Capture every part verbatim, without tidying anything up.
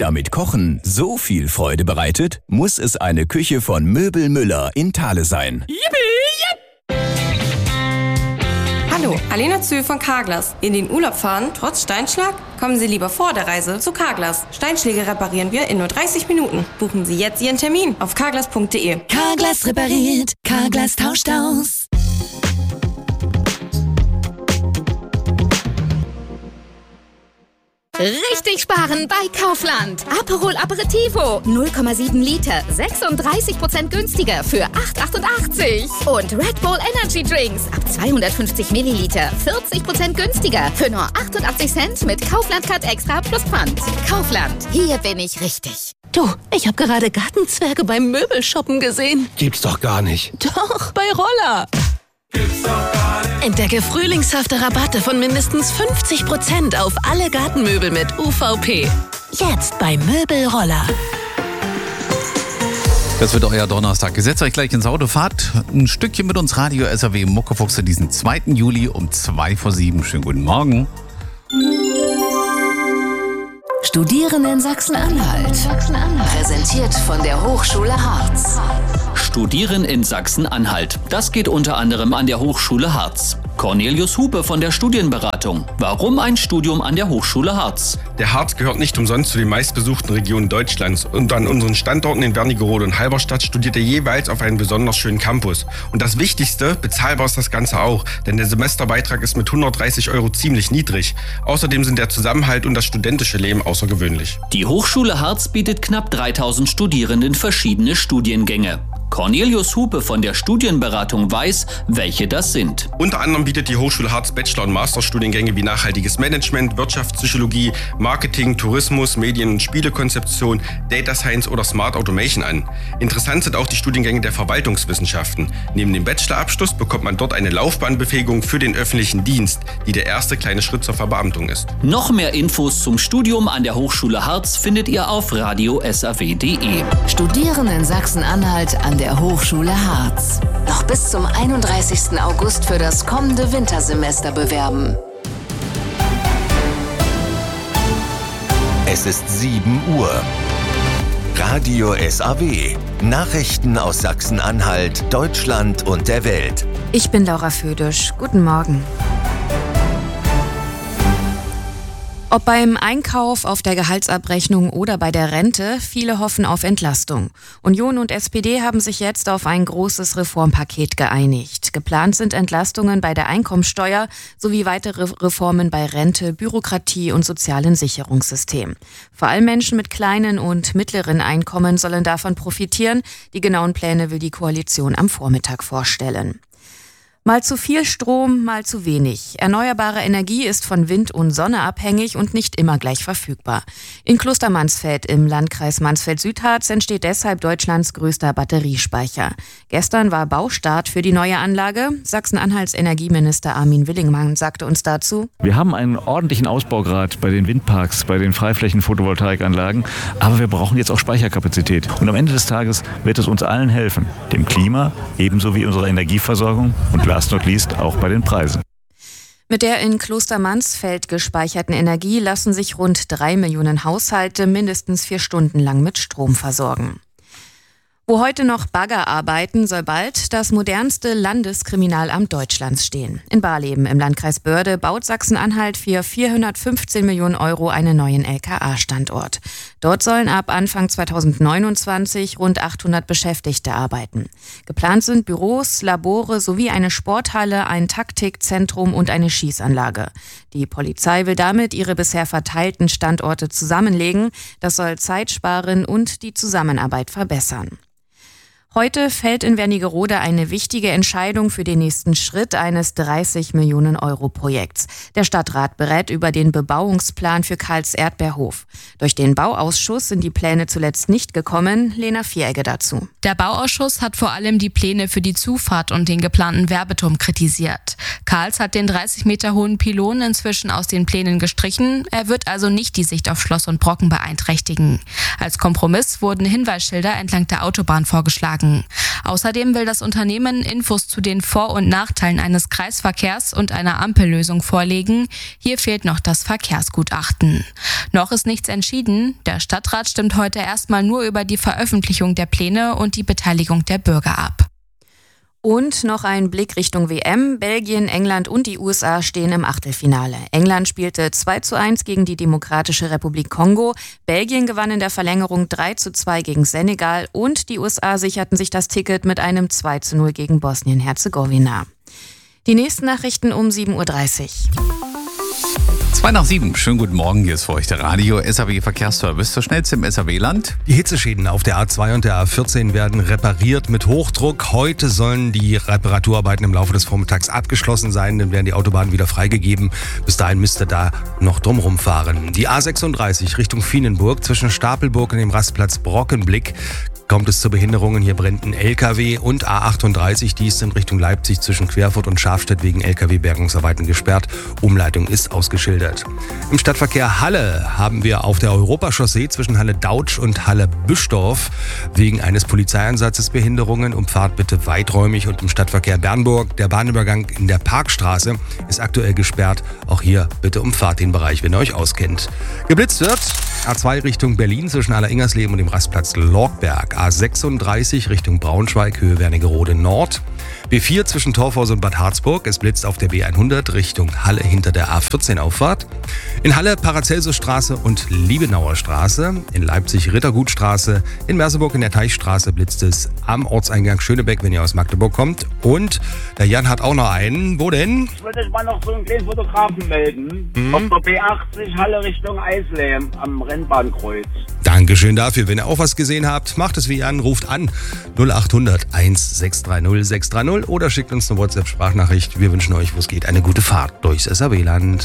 Damit Kochen so viel Freude bereitet, muss es eine Küche von Möbel Müller in Thale sein. Yippie! Hallo, Alena Zühl von Carglass. In den Urlaub fahren, trotz Steinschlag? Kommen Sie lieber vor der Reise zu Carglass. Steinschläge reparieren wir in nur dreißig Minuten. Buchen Sie jetzt Ihren Termin auf carglass punkt de. Carglass repariert, Carglass tauscht aus. Richtig sparen bei Kaufland. Aperol Aperitivo, null Komma sieben Liter, sechsunddreißig Prozent günstiger für acht Komma achtundachtzig. Und Red Bull Energy Drinks ab zweihundertfünfzig Milliliter, vierzig Prozent günstiger für nur achtundachtzig Cent mit Kaufland Card Extra plus Pfand. Kaufland, hier bin ich richtig. Du, ich habe gerade Gartenzwerge beim Möbelshoppen gesehen. Gibt's doch gar nicht. Doch, bei Roller. Gibt's doch gar nicht. Entdecke frühlingshafte Rabatte von mindestens fünfzig Prozent auf alle Gartenmöbel mit U V P. Jetzt bei Möbelroller. Das wird euer Donnerstag. Gesetzt euch gleich ins Auto, fahrt ein Stückchen mit uns Radio S R W Muckefuchse diesen zweiten Juli um zwei vor sieben. Schönen guten Morgen. Studieren in Sachsen-Anhalt. Präsentiert von der Hochschule Harz. Studieren in Sachsen-Anhalt. Das geht unter anderem an der Hochschule Harz. Cornelius Hupe von der Studienberatung. Warum ein Studium an der Hochschule Harz? Der Harz gehört nicht umsonst zu den meistbesuchten Regionen Deutschlands. Und an unseren Standorten in Wernigerode und Halberstadt studiert er jeweils auf einem besonders schönen Campus. Und das Wichtigste, bezahlbar ist das Ganze auch. Denn der Semesterbeitrag ist mit hundertdreißig Euro ziemlich niedrig. Außerdem sind der Zusammenhalt und das studentische Leben außergewöhnlich. Die Hochschule Harz bietet knapp dreitausend Studierenden verschiedene Studiengänge. Cornelius Hupe von der Studienberatung weiß, welche das sind. Unter anderem bietet die Hochschule Harz Bachelor- und Masterstudiengänge wie nachhaltiges Management, Wirtschaftspsychologie, Marketing, Tourismus, Medien- und Spielekonzeption, Data Science oder Smart Automation an. Interessant sind auch die Studiengänge der Verwaltungswissenschaften. Neben dem Bachelorabschluss bekommt man dort eine Laufbahnbefähigung für den öffentlichen Dienst, die der erste kleine Schritt zur Verbeamtung ist. Noch mehr Infos zum Studium an der Hochschule Harz findet ihr auf radio s r w punkt de. Studieren in Sachsen-Anhalt an der Hochschule Harz. Noch bis zum einunddreißigsten August für das kommende Wintersemester bewerben. Es ist sieben Uhr. Radio S R W. Nachrichten aus Sachsen-Anhalt, Deutschland und der Welt. Ich bin Laura Födisch. Guten Morgen. Ob beim Einkauf, auf der Gehaltsabrechnung oder bei der Rente, viele hoffen auf Entlastung. Union und S P D haben sich jetzt auf ein großes Reformpaket geeinigt. Geplant sind Entlastungen bei der Einkommensteuer sowie weitere Reformen bei Rente, Bürokratie und sozialen Sicherungssystem. Vor allem Menschen mit kleinen und mittleren Einkommen sollen davon profitieren. Die genauen Pläne will die Koalition am Vormittag vorstellen. Mal zu viel Strom, mal zu wenig. Erneuerbare Energie ist von Wind und Sonne abhängig und nicht immer gleich verfügbar. In Klostermansfeld im Landkreis Mansfeld-Südharz entsteht deshalb Deutschlands größter Batteriespeicher. Gestern war Baustart für die neue Anlage. Sachsen-Anhalts Energieminister Armin Willingmann sagte uns dazu: Wir haben einen ordentlichen Ausbaugrad bei den Windparks, bei den Freiflächen-Photovoltaikanlagen, aber wir brauchen jetzt auch Speicherkapazität. Und am Ende des Tages wird es uns allen helfen, dem Klima ebenso wie unserer Energieversorgung und last not least auch bei den Preisen. Mit der in Klostermansfeld gespeicherten Energie lassen sich rund drei Millionen Haushalte mindestens vier Stunden lang mit Strom versorgen. Wo heute noch Bagger arbeiten, soll bald das modernste Landeskriminalamt Deutschlands stehen. In Barleben im Landkreis Börde baut Sachsen-Anhalt für vierhundertfünfzehn Millionen Euro einen neuen L K A-Standort. Dort sollen ab Anfang zweitausendneunundzwanzig rund achthundert Beschäftigte arbeiten. Geplant sind Büros, Labore sowie eine Sporthalle, ein Taktikzentrum und eine Schießanlage. Die Polizei will damit ihre bisher verteilten Standorte zusammenlegen. Das soll Zeit sparen und die Zusammenarbeit verbessern. Heute fällt in Wernigerode eine wichtige Entscheidung für den nächsten Schritt eines dreißig Millionen Euro Projekts. Der Stadtrat berät über den Bebauungsplan für Karls Erdbeerhof. Durch den Bauausschuss sind die Pläne zuletzt nicht gekommen. Lena Vieregge dazu. Der Bauausschuss hat vor allem die Pläne für die Zufahrt und den geplanten Werbeturm kritisiert. Karls hat den dreißig Meter hohen Pylon inzwischen aus den Plänen gestrichen. Er wird also nicht die Sicht auf Schloss und Brocken beeinträchtigen. Als Kompromiss wurden Hinweisschilder entlang der Autobahn vorgeschlagen. Tagen. Außerdem will das Unternehmen Infos zu den Vor- und Nachteilen eines Kreisverkehrs und einer Ampellösung vorlegen. Hier fehlt noch das Verkehrsgutachten. Noch ist nichts entschieden. Der Stadtrat stimmt heute erstmal nur über die Veröffentlichung der Pläne und die Beteiligung der Bürger ab. Und noch ein Blick Richtung W M. Belgien, England und die U S A stehen im Achtelfinale. England spielte zwei zu eins gegen die Demokratische Republik Kongo. Belgien gewann in der Verlängerung drei zu zwei gegen Senegal. Und die U S A sicherten sich das Ticket mit einem zwei zu null gegen Bosnien-Herzegowina. Die nächsten Nachrichten um sieben Uhr dreißig. Zwei nach sieben. Schönen guten Morgen. Hier ist für euch der Radio S A W Verkehrsservice. Das schnellste im S A W-Land. Die Hitzeschäden auf der A zwei und der A vierzehn werden repariert mit Hochdruck. Heute sollen die Reparaturarbeiten im Laufe des Vormittags abgeschlossen sein. Dann werden die Autobahnen wieder freigegeben. Bis dahin müsst ihr da noch drumherum fahren. Die A sechsunddreißig Richtung Vienenburg zwischen Stapelburg und dem Rastplatz Brockenblick kommt es zu Behinderungen. Hier brennt ein L K W und A achtunddreißig, die ist in Richtung Leipzig zwischen Querfurt und Schafstedt wegen L K W-Bergungsarbeiten gesperrt. Umleitung ist ausgeschildert. Im Stadtverkehr Halle haben wir auf der Europachaussee zwischen Halle-Dautsch und Halle-Büschdorf wegen eines Polizeieinsatzes Behinderungen. Umfahrt bitte weiträumig. Und im Stadtverkehr Bernburg, der Bahnübergang in der Parkstraße ist aktuell gesperrt. Auch hier bitte umfahrt den Bereich, wenn ihr euch auskennt. Geblitzt wird A zwei Richtung Berlin zwischen Aller-Ingersleben und dem Rastplatz Lorgberg. A sechsunddreißig Richtung Braunschweig, Höhe Wernigerode Nord. B vier zwischen Torfhaus und Bad Harzburg. Es blitzt auf der B hundert Richtung Halle hinter der A vierzehn Auffahrt. In Halle Paracelsusstraße und Liebenauer Straße. In Leipzig Rittergutstraße. In Merseburg in der Teichstraße blitzt es am Ortseingang Schönebeck, wenn ihr aus Magdeburg kommt. Und der Jan hat auch noch einen. Wo denn? Ich würde mal noch so einen kleinen Fotografen melden. Mhm. Auf der B achtzig Halle Richtung Eisleben am Rennbahnkreuz. Dankeschön dafür. Wenn ihr auch was gesehen habt, macht es wie Jan, ruft an null acht hundert eins sechs drei null sechs drei null oder schickt uns eine WhatsApp-Sprachnachricht. Wir wünschen euch, wo es geht, eine gute Fahrt durchs S A W-Land.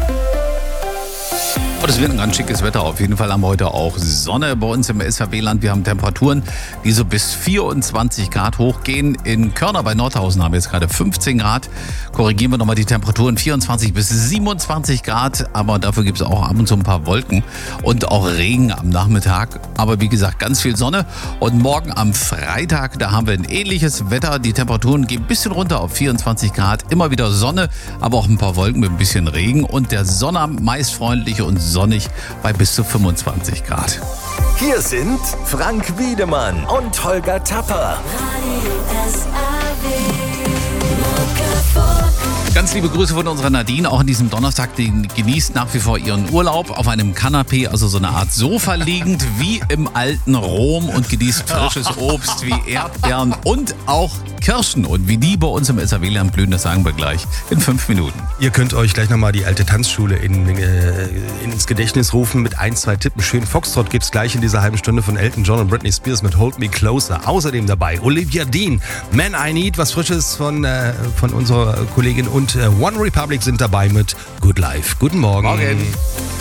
Oh, das wird ein ganz schickes Wetter. Auf jeden Fall haben wir heute auch Sonne bei uns im S A W-Land. Wir haben Temperaturen, die so bis vierundzwanzig Grad hochgehen. In Körner bei Nordhausen haben wir jetzt gerade fünfzehn Grad. Korrigieren wir nochmal die Temperaturen, vierundzwanzig bis siebenundzwanzig Grad. Aber dafür gibt es auch ab und zu ein paar Wolken und auch Regen am Nachmittag. Aber wie gesagt, ganz viel Sonne. Und morgen am Freitag, da haben wir ein ähnliches Wetter. Die Temperaturen gehen ein bisschen runter auf vierundzwanzig Grad. Immer wieder Sonne, aber auch ein paar Wolken mit ein bisschen Regen. Und der Sonnabend meist freundlich und sonnig bei bis zu fünfundzwanzig Grad. Hier sind Frank Wiedemann und Holger Tapper. Ganz liebe Grüße von unserer Nadine, auch an diesem Donnerstag. Die genießt nach wie vor ihren Urlaub auf einem Kanapee, also so eine Art Sofa liegend, wie im alten Rom und genießt frisches Obst wie Erdbeeren und auch Kirschen. Und wie die bei uns im S A W-Land blühen, das sagen wir gleich in fünf Minuten. Ihr könnt euch gleich nochmal die alte Tanzschule in, äh, ins Gedächtnis rufen mit ein, zwei Tippen. Schön Foxtrot gibt's gleich in dieser halben Stunde von Elton John und Britney Spears mit Hold Me Closer. Außerdem dabei Olivia Dean, Man I Need, was Frisches von, äh, von unserer Kollegin und äh, One Republic sind dabei mit Good Life. Guten Morgen. Morgen.